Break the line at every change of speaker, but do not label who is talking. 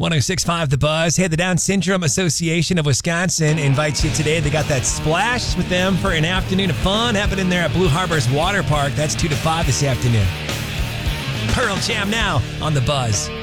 106.5 The Buzz. Hey, the Down Syndrome Association of Wisconsin invites you today. They got that splash with them for an afternoon of fun happening there at Blue Harbor's Water Park. That's 2 to 5 this afternoon. Pearl Jam now on The Buzz.